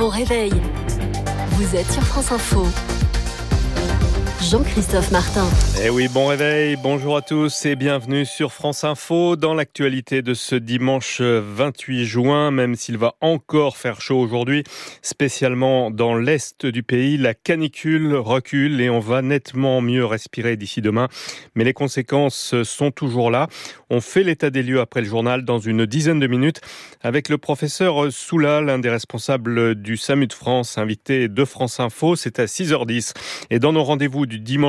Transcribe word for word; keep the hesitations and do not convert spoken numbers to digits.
Bon réveil. Vous êtes sur France Info. Jean-Christophe Martin. Eh oui, bon réveil, bonjour à tous et bienvenue sur France Info. Dans l'actualité de ce dimanche vingt-huit juin, même s'il va encore faire chaud aujourd'hui, spécialement dans l'est du pays, la canicule recule et on va nettement mieux respirer d'ici demain. Mais les conséquences sont toujours là. On fait l'état des lieux après le journal dans une dizaine de minutes avec le professeur Soula, l'un des responsables du SAMU de France, invité de France Info. C'est à six heures dix. Et dans nos rendez-vous du dimanche